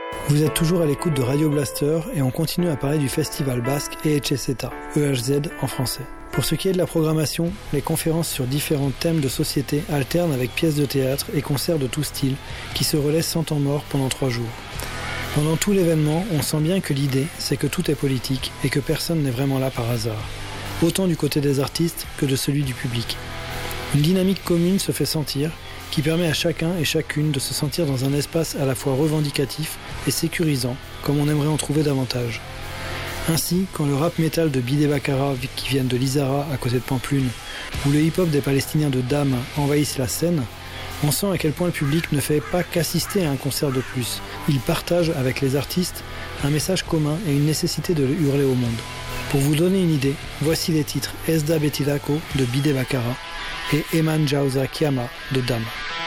Vous êtes toujours à l'écoute de Radio Blaster et on continue à parler du festival basque EHZ, EHZ en français. Pour ce qui est de la programmation, les conférences sur différents thèmes de société alternent avec pièces de théâtre et concerts de tout style qui se relaient sans temps mort pendant 3 jours. Pendant tout l'événement, on sent bien que l'idée, c'est que tout est politique et que personne n'est vraiment là par hasard, autant du côté des artistes que de celui du public. Une dynamique commune se fait sentir, qui permet à chacun et chacune de se sentir dans un espace à la fois revendicatif et sécurisant, comme on aimerait en trouver davantage. Ainsi, quand le rap metal de Bidé Bakara, qui viennent de Lizara à côté de Pampelune, ou le hip-hop des Palestiniens de Dame envahissent la scène, on sent à quel point le public ne fait pas qu'assister à un concert de plus. Il partage avec les artistes un message commun et une nécessité de le hurler au monde. Pour vous donner une idée, voici les titres Esda Betilako de Bidé Bakara et Eman Jauza Kiama de Dame.